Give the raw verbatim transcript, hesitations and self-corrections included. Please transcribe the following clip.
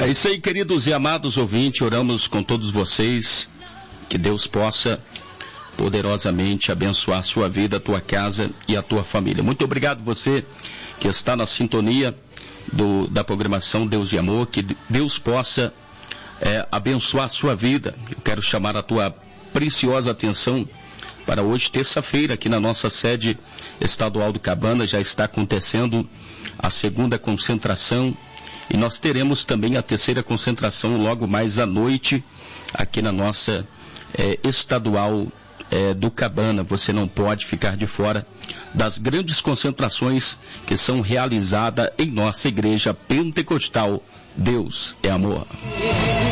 É isso aí, queridos e amados ouvintes, oramos com todos vocês, que Deus possa poderosamente abençoar a sua vida, a tua casa e a tua família. Muito obrigado você que está na sintonia do, da programação Deus e Amor, que Deus possa é, abençoar a sua vida. Eu quero chamar a tua preciosa atenção para hoje, terça-feira, aqui na nossa sede estadual do Cabana, já está acontecendo a segunda concentração e nós teremos também a terceira concentração logo mais à noite aqui na nossa é, estadual é, do Cabana. Você não pode ficar de fora das grandes concentrações que são realizadas em nossa igreja pentecostal. Deus é amor.